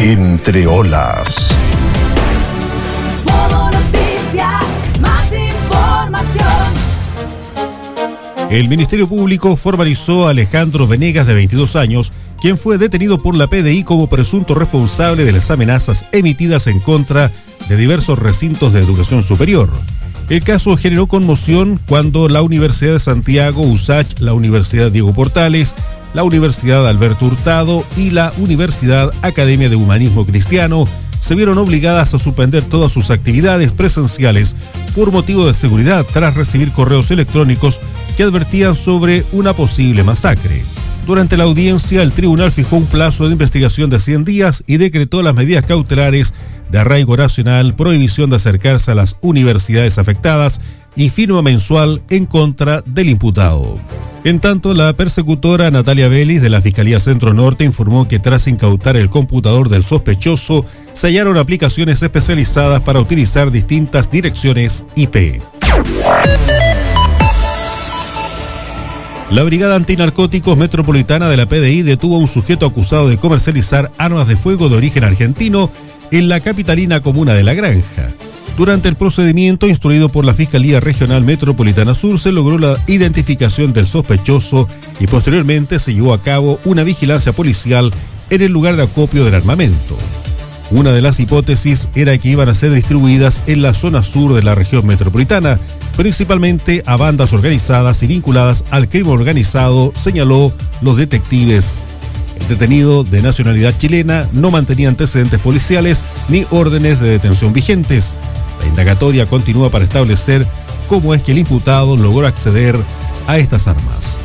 Entre olas. Modo Noticias, más información. El Ministerio Público formalizó a Alejandro Venegas, de 22 años, quien fue detenido por la PDI como presunto responsable de las amenazas emitidas en contra de diversos recintos de educación superior. El caso generó conmoción cuando la Universidad de Santiago, USACH, la Universidad Diego Portales, la Universidad Alberto Hurtado y la Universidad Academia de Humanismo Cristiano se vieron obligadas a suspender todas sus actividades presenciales por motivo de seguridad tras recibir correos electrónicos que advertían sobre una posible masacre. Durante la audiencia, el tribunal fijó un plazo de investigación de 100 días y decretó las medidas cautelares de arraigo nacional, prohibición de acercarse a las universidades afectadas y firma mensual en contra del imputado. En tanto, la persecutora Natalia Vélez de la Fiscalía Centro Norte informó que tras incautar el computador del sospechoso, se hallaron aplicaciones especializadas para utilizar distintas direcciones IP. La Brigada Antinarcóticos Metropolitana de la PDI detuvo a un sujeto acusado de comercializar armas de fuego de origen argentino en la capitalina comuna de La Granja. Durante el procedimiento instruido por la Fiscalía Regional Metropolitana Sur se logró la identificación del sospechoso y posteriormente se llevó a cabo una vigilancia policial en el lugar de acopio del armamento. Una de las hipótesis era que iban a ser distribuidas en la zona sur de la región metropolitana, principalmente a bandas organizadas y vinculadas al crimen organizado, señaló los detectives. El detenido, de nacionalidad chilena, no mantenía antecedentes policiales ni órdenes de detención vigentes. La indagatoria continúa para establecer cómo es que el imputado logró acceder a estas armas.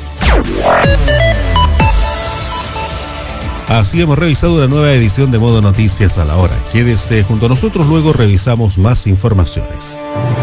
Así hemos revisado una nueva edición de Modo Noticias a la hora. Quédese junto a nosotros, luego revisamos más informaciones.